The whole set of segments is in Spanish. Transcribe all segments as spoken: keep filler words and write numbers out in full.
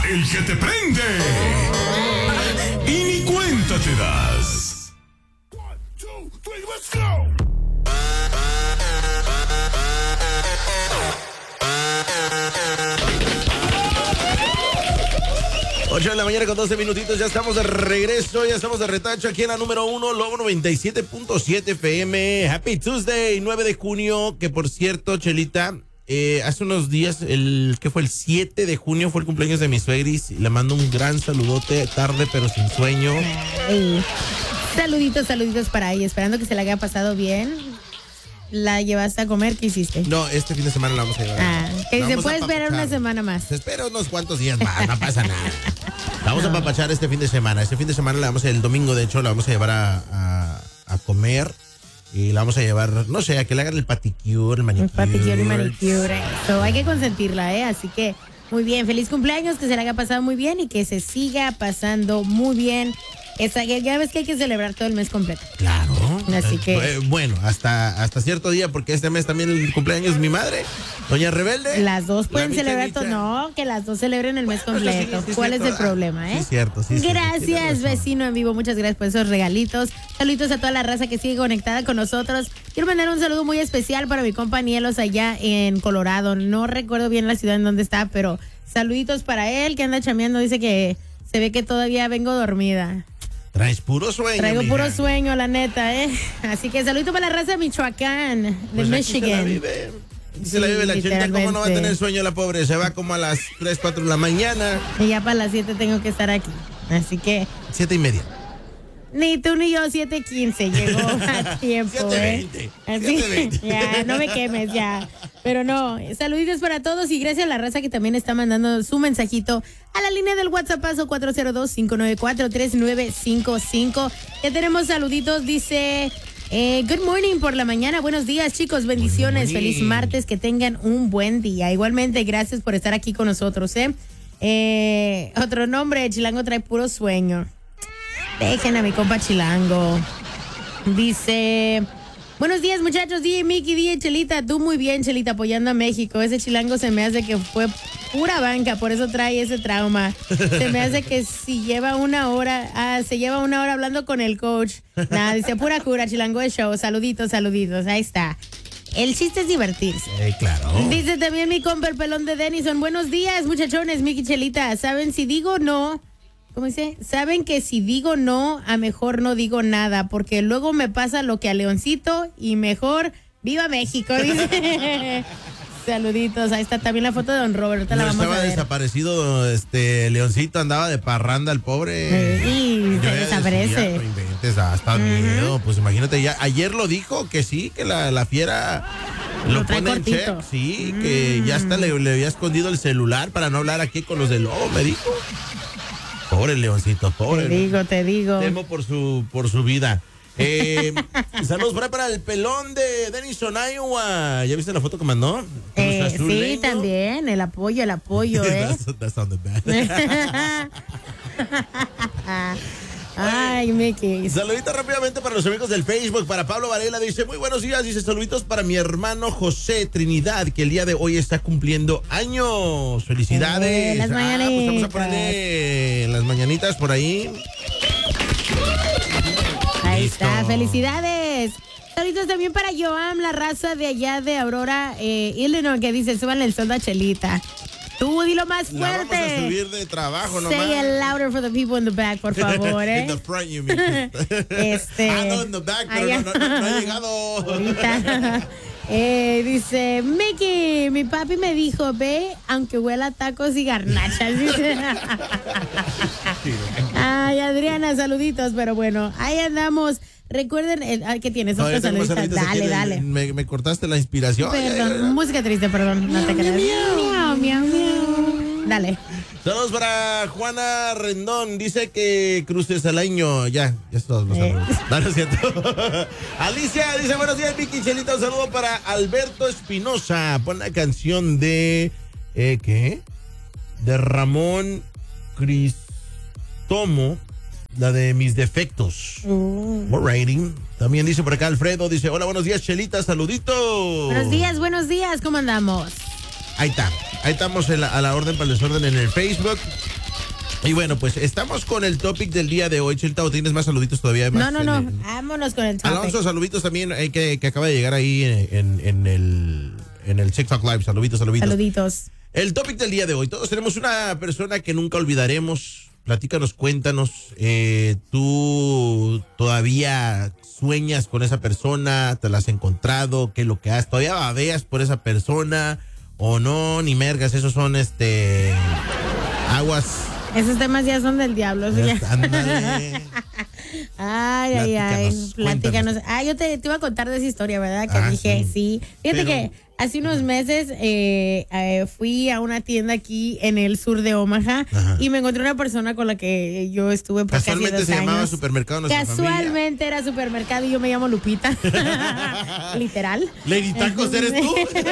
el que te prende. Y ni cuenta te das. One, two, three, let's go. ocho de la mañana con doce minutitos, ya estamos de regreso, ya estamos de retacho aquí en la número uno, Lobo noventa y siete punto siete F M. Happy Tuesday, nueve de junio, que por cierto, Chelita, eh, hace unos días, el que fue el siete de junio, fue el cumpleaños de mi suegris, y le mando un gran saludote, tarde pero sin sueño. Ay. Saluditos, saluditos para ella, esperando que se la haya pasado bien. ¿La llevaste a comer? ¿Qué hiciste? No, este fin de semana la vamos a llevar. Ah, que La se vamos puede a esperar apapachar. una semana más. Se espera unos cuantos días más, no pasa nada. La vamos No. a papachar este fin de semana. Este fin de semana la vamos a, el domingo, de hecho, la vamos a llevar a, a, a comer. Y la vamos a llevar, no sé, a que le hagan el paticure, el manicure. Un paticure y manicure. So, hay que consentirla, ¿eh? Así que, muy bien. Feliz cumpleaños, que se la haya pasado muy bien y que se siga pasando muy bien. Esa, ya ves que hay que celebrar todo el mes completo. Claro. Así que. Eh, bueno, hasta, hasta cierto día, porque este mes también el cumpleaños es mi madre, Doña Rebelde. Las dos pueden La celebrar Micha todo. Micha. No, que las dos celebren el mes Bueno, eso sí, completo. sí es ¿Cuál es cierto. el problema, eh? Sí, es cierto, sí, sí, Gracias, tienes razón. vecino en vivo. Muchas gracias por esos regalitos. Saluditos a toda la raza que sigue conectada con nosotros. Quiero mandar un saludo muy especial para mi compa Nielos allá en Colorado. No recuerdo bien la ciudad en donde está, pero saluditos para él que anda chameando. Dice que se ve que todavía vengo dormida. Traes puro sueño. Traigo mija. puro sueño, la neta, ¿eh? Así que saludito para la raza de Michoacán, de Pues aquí se la Michigan. vive. Aquí se Sí, la vive la Chelita. ¿Cómo no va a literalmente. tener sueño la pobre? Se va como a las tres, cuatro de la mañana. Y ya para las siete tengo que estar aquí. Así que Siete y media. ni tú ni yo, siete quince, llegó a tiempo, siete ¿eh? veinte. Así, siete veinte. ya, no me quemes, ya. Pero no, saluditos para todos y gracias a la raza que también está mandando su mensajito a la línea del WhatsApp cuatro cero dos, cinco nueve cuatro, tres nueve cinco cinco. Ya tenemos saluditos, dice... Eh, good morning por la mañana, buenos días chicos, bendiciones, Good morning. feliz martes, que tengan un buen día. Igualmente, gracias por estar aquí con nosotros, ¿eh? Eh, otro nombre, Chilango trae puro sueño. Dejen a mi compa Chilango. Dice, buenos días muchachos, D J Mickey, D J Chelita, tú muy bien Chelita, apoyando a México. Ese Chilango se me hace que fue pura banca, por eso trae ese trauma. Se me hace que si lleva una hora, ah, se lleva una hora hablando con el coach. Nada, dice pura cura, Chilango de show, saluditos, saluditos, ahí está. El chiste es divertirse. Eh, claro. Dice también mi compa el pelón de Denison, buenos días muchachones, Mickey Chelita, ¿saben si digo no? ¿Cómo dice? Saben que si digo no, a mejor no digo nada, porque luego me pasa lo que a Leoncito y mejor viva México, dice. Saluditos, ahí está también la foto de Don Robert, la No vamos estaba a ver. desaparecido, este Leoncito andaba de parranda el pobre. Sí, Yo se ya desaparece. decía, no inventes, hasta miedo. Pues imagínate, ya ayer lo dijo que sí, que la, la fiera Lo lo trae pone en cortito. check, sí, que ya hasta le, le había escondido el celular para no hablar aquí con los del lobo, me dijo. Pobre Leoncito, pobre. Te digo, te digo. Temo por su, por su vida. Eh, saludos por ahí para el pelón de Denison, Iowa. ¿Ya viste la foto que mandó? Eh, Cruz sí, Azuleño. también, el apoyo, el apoyo, ¿eh? That's, that's on the back. Ay, Mickey. Saludito rápidamente para los amigos del Facebook. Para Pablo Varela dice, muy buenos días. Dice, saluditos para mi hermano José Trinidad, que el día de hoy está cumpliendo años. Felicidades. Eh, las Ah, pues vamos a mañanitas. ponerle las mañanitas por ahí. Ahí Listo. está, felicidades. Saludos también para Joam, la raza de allá de Aurora, eh, Illinois, que dice, suban el soldo a Chelita. Tú dilo más La vamos a fuerte. subir de trabajo nomás. Say it louder for the people in the back, por favor, In ¿eh? the front, you mean. Este. Ah, no, in the back, pero allá. no, no, no, no ha llegado. Ahorita. Eh, dice, Mickey, mi papi me dijo, ve, aunque huela a tacos y garnachas. Dice. Ay, Adriana, saluditos, pero bueno, ahí andamos. Recuerden, eh, ay, ¿qué tienes? No, Otro ya tenemos saludito. saluditos aquí Dale, en el- dale. Me, me cortaste la inspiración. Perdón, música triste, perdón. No te creas. Miau, miau, miau. Dale. Saludos para Juana Rendón. Dice que cruces al año. Ya, ya es todos los Eh. saludos. No, no es cierto. Alicia dice, buenos días, Vicky Chelita. Un saludo para Alberto Espinosa. Pon la canción de... Eh, ¿Qué? De Ramón Cristomo. La de Mis Defectos. Uh. Alrighty. También dice por acá Alfredo. Dice, hola, buenos días, Chelita. Saluditos. Buenos días, buenos días. ¿Cómo andamos? Ahí está. Ahí estamos en la, a la orden para el desorden en el Facebook. Y bueno, pues estamos con el topic del día de hoy. Chelita, ¿o tienes más saluditos todavía? Más no, no, no. el... Vámonos con el topic. Alonso, saluditos también eh, que, que acaba de llegar ahí en, en, el, en el TikTok Live. Saluditos, saluditos. Saluditos. El topic del día de hoy. Todos tenemos una persona que nunca olvidaremos. Platícanos, cuéntanos. Eh, ¿Tú todavía sueñas con esa persona? ¿Te la has encontrado? ¿Qué es lo que has? ¿Todavía babeas por esa persona? ¿O no? Ni mergas. Esos son este aguas. Esos temas ya son del diablo. Eso ya. Ándale. Ay, ay, ay. Platícanos. Ah, yo te, te iba a contar de esa historia, ¿verdad? Que ah, dije, sí. sí. Fíjate Pero... que hace unos meses eh, eh, fui a una tienda aquí en el sur de Omaha. Ajá. Y me encontré una persona con la que yo estuve por casi dos años. Casualmente se llamaba Supermercado Nuestra Casualmente Familia. Era supermercado y yo me llamo Lupita. Literal. Lady Tacos, ¿eres tú?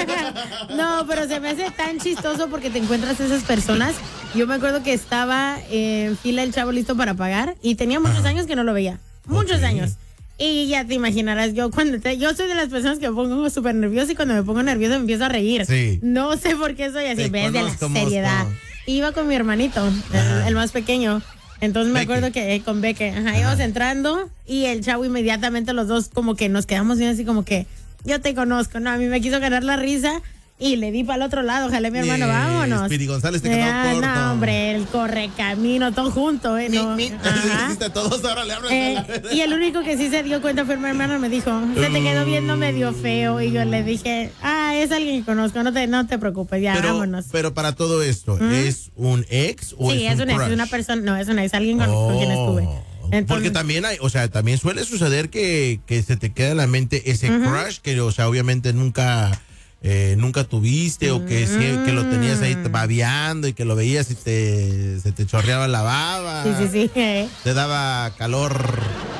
No, pero se me hace tan chistoso porque te encuentras esas personas. Yo me acuerdo que estaba en fila el chavo listo para pagar y tenía muchos Ajá. años que no lo veía. Muchos okay. años. Y ya te imaginarás, yo cuando te, yo soy de las personas que me pongo súper nerviosa y cuando me pongo nerviosa me empiezo a reír. Sí. No sé por qué soy así, en vez de la seriedad. Mosco. Iba con mi hermanito, el, el más pequeño. Entonces me Becky. acuerdo que eh, con Beque, ajá, ajá. íbamos entrando y el chavo inmediatamente los dos como que nos quedamos bien así como que yo te conozco. No, a mí me quiso ganar la risa. Y le di para el otro lado, ojalá mi hermano, yeah, vámonos. Speedy González te quedó ah, corto. No, hombre, el correcamino, todo junto, ¿eh? No. Mi, mi. Ajá. Todos ahora le hablan eh, y el único que sí se dio cuenta fue mi hermano, me dijo, se te quedó viendo medio feo. Y yo le dije, ah, es alguien que conozco, no te, no te preocupes, ya, pero, vámonos. Pero para todo esto, ¿Mm? ¿es un ex o sí, es, es un un ex, crush? es una persona, no, es una ex, alguien con, oh. con quien estuve. Entonces, porque también hay, o sea, también suele suceder que, que se te queda en la mente ese uh-huh. crush que, o sea, obviamente nunca... Eh, nunca tuviste o que, mm. que lo tenías ahí babeando y que lo veías y te, se te chorreaba la baba. Sí, sí, sí. Eh. Te daba calor.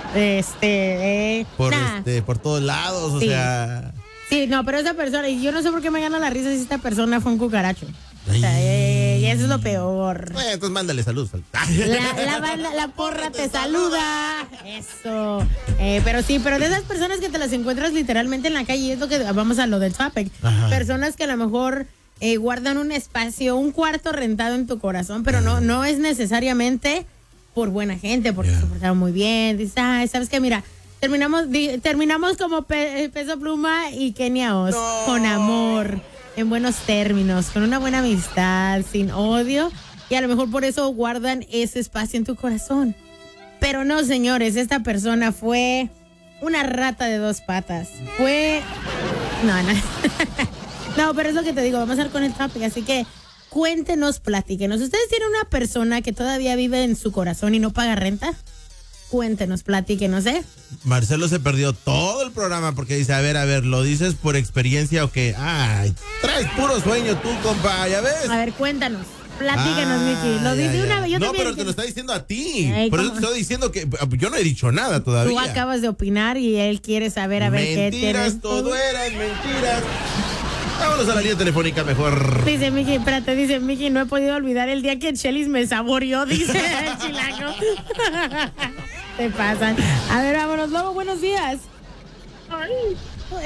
Este, eh. Por, nah. este, por todos lados, o sí. sea. Sí, no, pero esa persona, y yo no sé por qué me gana la risa si esta persona fue un cucaracho. O sea, eh, y eso es lo peor. Eh, entonces mándale saludos. La, la, banda, la porra te saluda. Eso. Eh, pero sí, pero de esas personas que te las encuentras literalmente en la calle, es lo que vamos a lo del topic. Ajá. Personas que a lo mejor eh, guardan un espacio, un cuarto rentado en tu corazón, pero no, no es necesariamente por buena gente, porque yeah. se portaron muy bien. Dices, ay, ¿sabes qué? Mira, terminamos, di, terminamos como pe, Peso Pluma y Kenia Oz, no. con amor. En buenos términos, con una buena amistad, sin odio, y a lo mejor por eso guardan ese espacio en tu corazón. Pero no, señores, esta persona fue una rata de dos patas. Fue... No, no. No, pero es lo que te digo, vamos a ir con el topic, así que cuéntenos, platíquenos. ¿Ustedes tienen una persona que todavía vive en su corazón y no paga renta? Cuéntenos, platíquenos, ¿eh? Marcelo se perdió todo el programa porque dice, a ver, a ver, ¿lo dices por experiencia o qué? Ay, traes puro sueño tú, compa, ¿ya ves? A ver, cuéntanos, platícanos, ah, Miki. Lo dice una vez, yo No, también pero dije... te lo está diciendo a ti. Ay, por ¿cómo? eso te estoy diciendo que yo no he dicho nada todavía. Tú acabas de opinar y él quiere saber, a ver, mentiras, qué tienes. Mentiras, todo eran mentiras. Vámonos a la línea telefónica mejor. Dice Miki, espérate, dice Miki, no he podido olvidar el día que Chelis me saboreó, dice el chilango. Te pasan. A ver, vámonos, Lobo, buenos días. Ay.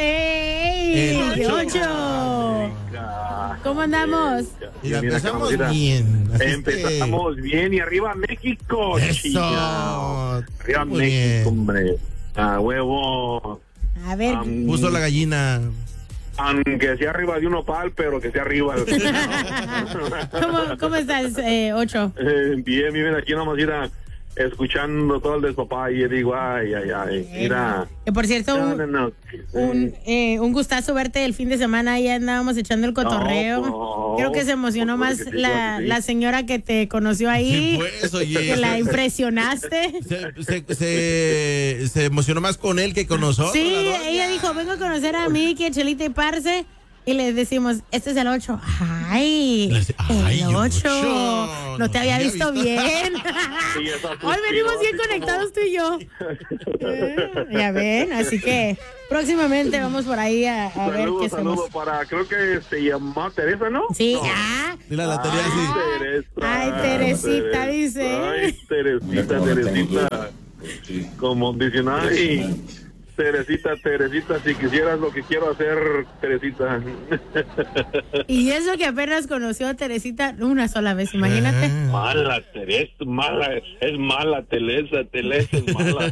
¡Ey! El ocho. ¿Cómo andamos? Y empezamos bien. Empezamos que... bien y arriba México. Eso. Chica. Arriba Muy México, bien. hombre. A huevo. A ver. Um, Puso la gallina. Aunque sea arriba de un opal, pero que sea arriba. ¿Cómo, ¿Cómo estás, eh, Ocho? Eh, bien, bien, aquí vamos a ir a escuchando todo el despapá y digo, ay, ay, ay, mira. Que por cierto, un, no, no, no. un, eh, un gustazo verte el fin de semana, ahí andábamos echando el cotorreo. No, Creo que se emocionó más sí, la, sí. la señora que te conoció ahí, pues, oye, que la impresionaste. Se, se, se, se emocionó más con él que con nosotros. Sí, ella dijo, vengo a conocer a Miki, a Chelita y Parce. Y le decimos, este es el ocho. ¡Ay! Ay el ocho. No, no te había, había visto, visto bien. Sí, hoy venimos bien conectados tú y yo. Eh, ya ven, así que próximamente vamos por ahí a, a saludo, ver qué saludo hacemos. Para, creo que se llama Teresa, ¿no? Sí, no. ah. Dile a la Teresa, Ay, sí. Teresa. Ay, Teresita, Teresa. dice. Ay, Teresita, Teresita. Como dicen, ay... Teresita, Teresita, si quisieras lo que quiero hacer, Teresita. Y eso que apenas conoció a Teresita una sola vez, imagínate. Mala, Teresa, mala, es mala, Telesa, Telesa es mala.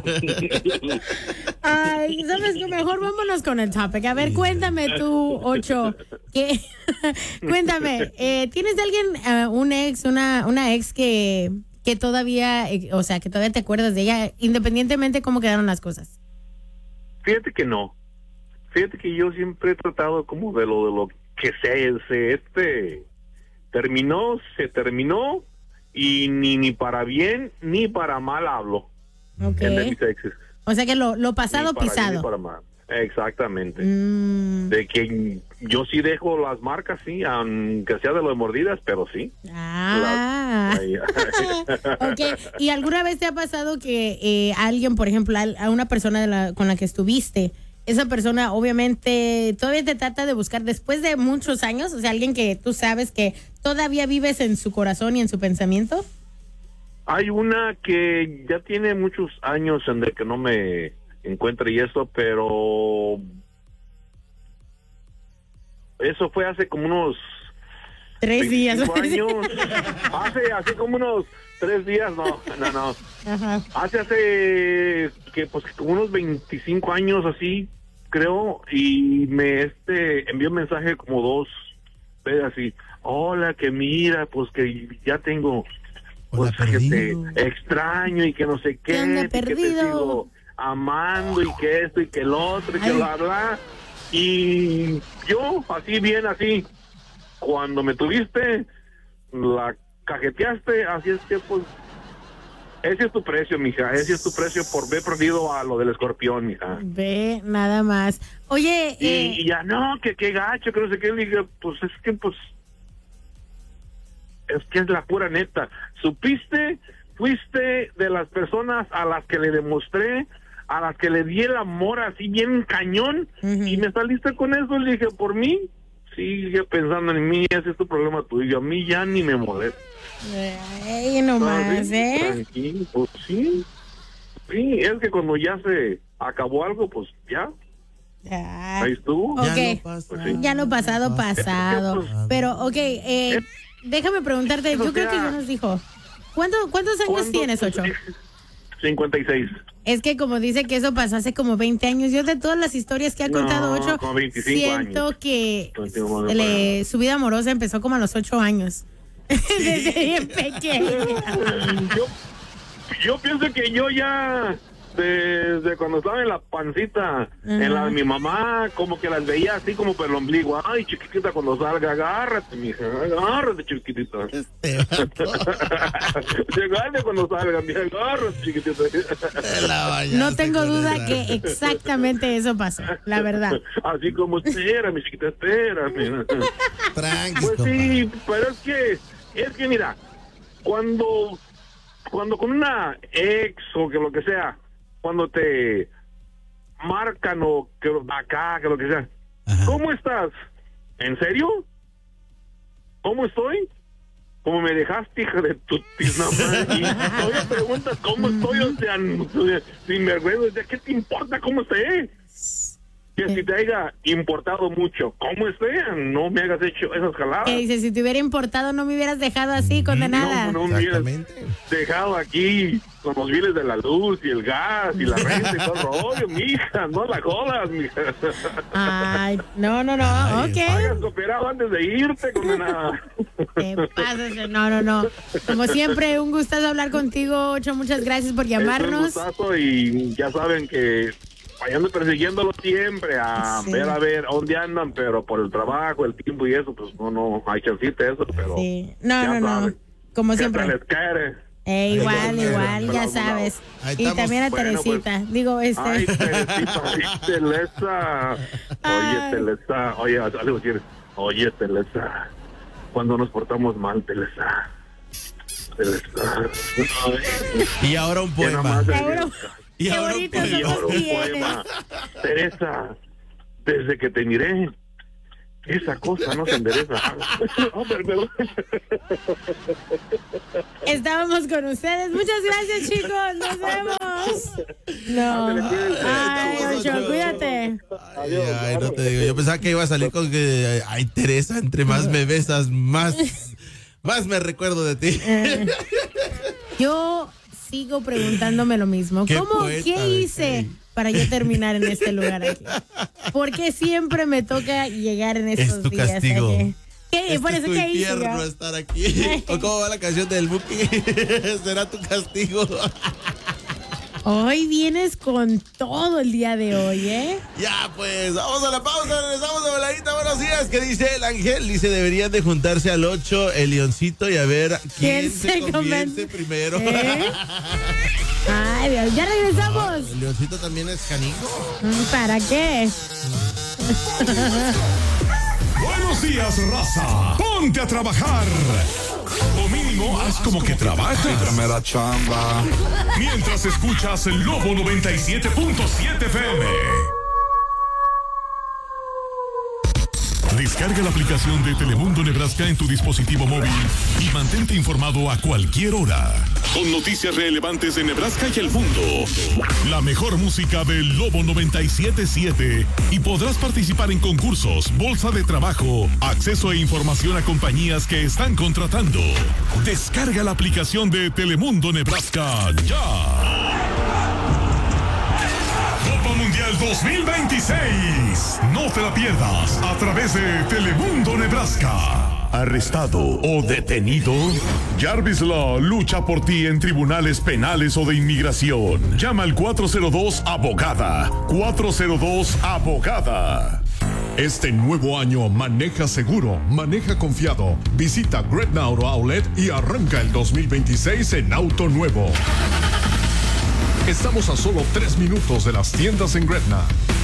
Ay, ¿sabes qué? Mejor vámonos con el topic. A ver, cuéntame tú, Ocho. Que, cuéntame, eh, ¿tienes de alguien, uh, un ex, una, una ex que, que todavía, eh, o sea, que todavía te acuerdas de ella, independientemente de cómo quedaron las cosas? Fíjate que no. Fíjate que yo siempre he tratado como de lo de lo que se, se este terminó, se terminó y ni ni para bien ni para mal hablo. Ok. En de mis exes. O sea que lo, lo pasado Ni para bien pisado. ni para mal. Exactamente. Mm. De que yo sí dejo las marcas, sí, aunque sea de lo de mordidas, pero sí. Ah. Las- ay, ay. Ok, ¿y alguna vez te ha pasado que eh, alguien, por ejemplo, a, a una persona de la, con la que estuviste, esa persona obviamente todavía te trata de buscar después de muchos años? O sea, alguien que tú sabes que todavía vives en su corazón y en su pensamiento. Hay una que ya tiene muchos años en el que no me encuentra y eso, pero eso fue hace como unos Tres días. veinticinco años. Hace, hace como unos tres días, no, no, no. Ajá. Hace, hace, que pues como unos veinticinco años así, creo, y me este envió un mensaje como dos veces así, hola, que mira, pues que ya tengo, pues Hola, que te perdido. extraño y que no sé qué, ¿Qué onda, y que te perdido? sigo amando y que esto y que el otro y que Ay. bla, bla. Y yo, así bien, así, cuando me tuviste, la cajeteaste, así es que pues, ese es tu precio, mija, ese es tu precio por haber perdido a lo del escorpión, mija. Ve, nada más. Oye, Y, eh, y ya, no, que qué gacho, que no sé qué, le dije, pues es que pues, es que es la pura neta. ¿Supiste? Fuiste de las personas a las que le demostré, a las que le di el amor así bien cañón, Ujú. y me saliste con eso, le dije, por mí, sigue pensando en mí, ese es tu problema tuyo, a mí ya ni me molesta. ay, nomás, sí, ¿eh? Tranquilo, pues sí, sí, es que cuando ya se acabó algo, pues ya, Ah, ahí estuvo. ok. Ya lo pasado, Sí. Ya lo pasado, pasado. Pero, ok, eh, déjame preguntarte, Eso yo creo que sea- ya nos dijo. ¿Cuánto, ¿Cuántos años ¿Cuándo? tienes, Ocho? cincuenta y seis. Es que como dice que eso pasó hace como veinte años, yo de todas las historias que ha No, contado Ocho, como veinticinco siento años. que Continuamos de le- su vida amorosa empezó como a los ocho años. Desde bien pequeña. yo, yo pienso que yo ya desde cuando estaba en la pancita, en la de mi mamá, como que las veía así como por el ombligo. Ay, chiquitita, cuando salga, agárrate, mija, agárrate, chiquitita. Este vato Llegale cuando salga, mija, agárrate, chiquitita. de la bañaste No tengo con duda esa. que exactamente eso pasó, la verdad. Así como, espera, mi chiquita, espera. Tranqui, Pues compa. sí, pero es que, es que mira, cuando, cuando con una ex o que lo que sea, cuando te marcan o que lo- acá, que lo que sea, Ajá. ¿cómo estás? ¿En serio? ¿Cómo estoy? ¿Cómo me dejaste, hija de tu tizna madre? Y todavía preguntas cómo estoy, o sea, sin vergüenza, o sea, ¿qué te importa cómo esté? Que si te haya importado mucho, ¿cómo esté? No me hagas hecho esas jaladas. Que dice, si te hubiera importado no me hubieras dejado así, condenada. No, no me hubieras Exactamente. dejado aquí con los biles de la luz y el gas y la renta y todo el rollo, mija, no la jodas, mija. Ay, no, no, no, Ay, Hagas ok. cooperado antes de irte, condenada. ¿Qué pasa? No, no, no. Como siempre, un gustazo hablar contigo, Ocho. Muchas gracias por Es un llamarnos. gustazo y ya saben que vayando persiguiéndolo siempre a Sí. ver a ver dónde andan, pero por el trabajo, el tiempo y eso, pues no, no, hay chancita eso, pero Sí. No, ya no, no. saben. Como ¿Qué siempre. tal les quiere? Eh, igual, Ahí igual, está. ya sabes. Ahí Y estamos. también a Bueno, Teresita. Digo, este. Ay, Teresita, ay, Telesa. Oye, Ay. Telesa, oye, algo quieres. Oye, Telesa, cuando nos portamos mal, Telesa. Telesa. Ay, Y ahora un que poema. nomás el- Seguro. Y Qué ahora un bonitos poema. y ojos ahora un tienes. poema. Teresa, desde que te miré, esa cosa no se endereza. Oh, perdón. Estábamos con ustedes. Muchas gracias, chicos. Nos vemos. No. Ay, Ocho, cuídate. Ay, ay, no te digo. Yo pensaba que iba a salir con que, ay, Teresa, entre más me besas, más, más me recuerdo de ti. Yo sigo preguntándome lo mismo. Qué ¿Cómo, poeta, qué hice hey. para yo terminar en este lugar aquí? ¿Por qué siempre me toca llegar en estos Es tu días? castigo. ¿Eh? ¿Qué? Este Por es eso tu que hice infierno yo? estar aquí. ¿O cómo va la canción del Buki? Será tu castigo. Hoy vienes con todo el día de hoy, ¿eh? Ya, pues, vamos a la pausa, regresamos de voladita. Buenos días, ¿qué dice el ángel? Dice, deberían de juntarse al ocho, el leoncito, y a ver quién, ¿Quién se, se convierte convence? primero. ¿Eh? Ay, Dios, ya regresamos. El leoncito también es canijo. ¿Para qué? Buenos días, raza. Ponte a trabajar. O mínimo, haz como que trabajas. la chamba. Mientras escuchas el Lobo noventa y siete punto siete F M. Descarga la aplicación de Telemundo Nebraska en tu dispositivo móvil y mantente informado a cualquier hora. Con noticias relevantes de Nebraska y el mundo. La mejor música del Lobo noventa y siete punto siete. Y podrás participar en concursos, bolsa de trabajo, acceso e información a compañías que están contratando. Descarga la aplicación de Telemundo Nebraska ya. Copa Mundial dos mil veintiséis. No te la pierdas a través de Telemundo Nebraska. ¿Arrestado o detenido? Jarvis Law lucha por ti en tribunales penales o de inmigración. Llama al cuatro cero dos abogada. cuatro cero dos abogada. Este nuevo año maneja seguro, maneja confiado. Visita Gretna Auto Outlet y arranca el dos mil veintiséis en auto nuevo. Estamos a solo tres minutos de las tiendas en Gretna.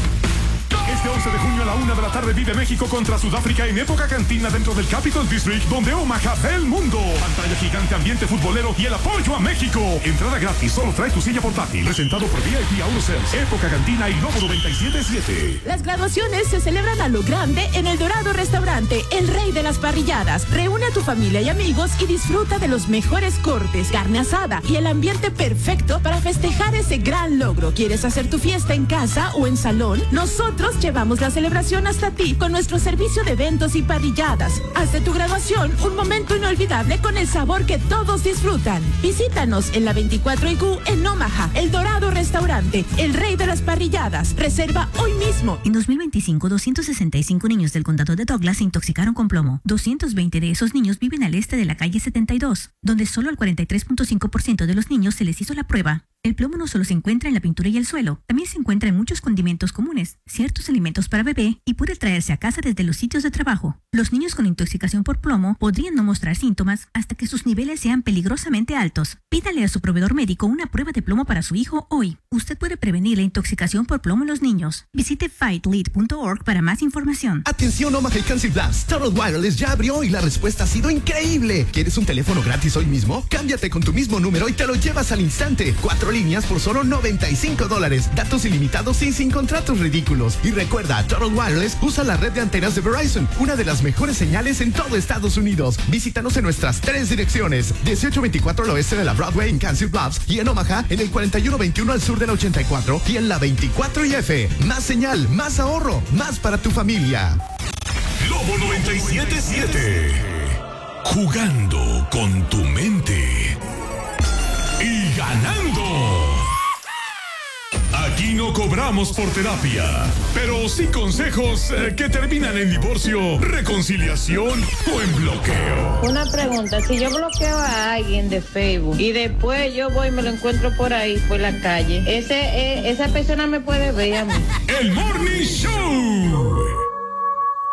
Este once de junio a la una de la tarde vive México contra Sudáfrica en época cantina dentro del Capital District, donde Omaha ve el mundo. Pantalla gigante, ambiente futbolero y el apoyo a México. Entrada gratis, solo trae tu silla portátil. Presentado por V I P Auto Sales, época cantina y Lobo noventa y siete punto siete. Las graduaciones se celebran a lo grande en El Dorado Restaurante, el rey de las parrilladas. Reúne a tu familia y amigos y disfruta de los mejores cortes, carne asada y el ambiente perfecto para festejar ese gran logro. ¿Quieres hacer tu fiesta en casa o en salón? Nosotros llevamos la celebración hasta ti con nuestro servicio de eventos y parrilladas. Haz de tu graduación un momento inolvidable con el sabor que todos disfrutan. Visítanos en la veinticuatro I Q en Omaha, El Dorado Restaurante, el rey de las parrilladas. Reserva hoy mismo. En dos mil veinticinco, doscientos sesenta y cinco niños del condado de Douglas se intoxicaron con plomo. doscientos veinte de esos niños viven al este de la calle setenta y dos, donde solo al cuarenta y tres punto cinco por ciento de los niños se les hizo la prueba. El plomo no solo se encuentra en la pintura y el suelo, también se encuentra en muchos condimentos comunes, ciertos alimentos para bebé y puede traerse a casa desde los sitios de trabajo. Los niños con intoxicación por plomo podrían no mostrar síntomas hasta que sus niveles sean peligrosamente altos. Pídale a su proveedor médico una prueba de plomo para su hijo hoy. Usted puede prevenir la intoxicación por plomo en los niños. Visite fight lead punto org para más información. Atención Omaha y Council Bluffs, Total Wireless ya abrió y la respuesta ha sido increíble. ¿Quieres un teléfono gratis hoy mismo? Cámbiate con tu mismo número y te lo llevas al instante. Cuatro líneas por solo noventa y cinco dólares. Datos ilimitados y sin contratos ridículos. Y recuerda, Total Wireless usa la red de antenas de Verizon, una de las mejores señales en todo Estados Unidos. Visítanos en nuestras tres direcciones: dieciocho veinticuatro al oeste de la Broadway en Council Bluffs y en Omaha en el cuarenta y uno veintiuno al sur de la ochenta y cuatro y en la veinticuatro y F. Más señal, más ahorro, más para tu familia. Lobo noventa y siete punto siete. Jugando con tu mente. Y ganando. Aquí no cobramos por terapia, pero sí consejos eh, que terminan en divorcio, reconciliación o en bloqueo. Una pregunta, si yo bloqueo a alguien de Facebook y después yo voy y me lo encuentro por ahí, por la calle, ese, eh, esa persona me puede ver a mí. El Morning Show.